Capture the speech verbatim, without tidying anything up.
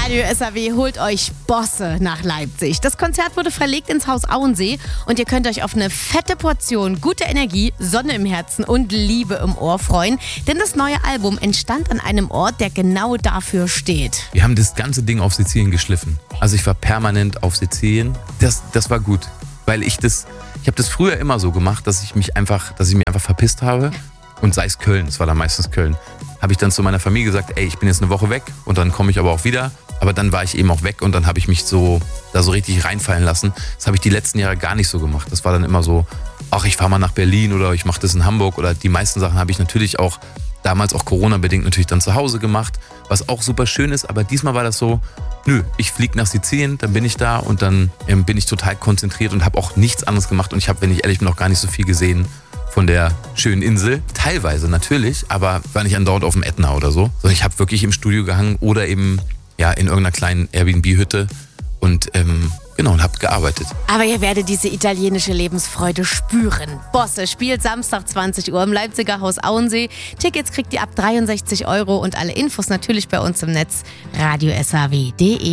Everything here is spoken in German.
Radio S A W holt euch Bosse nach Leipzig. Das Konzert wurde verlegt ins Haus Auensee und ihr könnt euch auf eine fette Portion gute Energie, Sonne im Herzen und Liebe im Ohr freuen. Denn das neue Album entstand an einem Ort, der genau dafür steht. Wir haben das ganze Ding auf Sizilien geschliffen. Also ich war permanent auf Sizilien. Das, das war gut, weil ich das, ich habe das früher immer so gemacht, dass ich mich einfach, dass ich mich einfach verpisst habe. Und sei es Köln, es war dann meistens Köln, habe ich dann zu meiner Familie gesagt, ey, ich bin jetzt eine Woche weg und dann komme ich aber auch wieder. Aber dann war ich eben auch weg und dann habe ich mich so da so richtig reinfallen lassen. Das habe ich die letzten Jahre gar nicht so gemacht. Das war dann immer so, ach, ich fahre mal nach Berlin oder ich mache das in Hamburg. Oder die meisten Sachen habe ich natürlich auch, damals auch Corona-bedingt natürlich dann zu Hause gemacht, was auch super schön ist. Aber diesmal war das so, nö, ich fliege nach Sizilien, dann bin ich da und dann ähm, bin ich total konzentriert und habe auch nichts anderes gemacht. Und ich habe, wenn ich ehrlich bin, noch gar nicht so viel gesehen von der schönen Insel. Teilweise natürlich, aber war nicht andauernd auf dem Ätna oder so. Sondern ich habe wirklich im Studio gehangen oder eben ja, in irgendeiner kleinen Airbnb-Hütte und ähm, genau, und habe gearbeitet. Aber ihr werdet diese italienische Lebensfreude spüren. Bosse spielt Samstag zwanzig Uhr im Leipziger Haus Auensee. Tickets kriegt ihr ab dreiundsechzig Euro und alle Infos natürlich bei uns im Netz radio s a w punkt d e.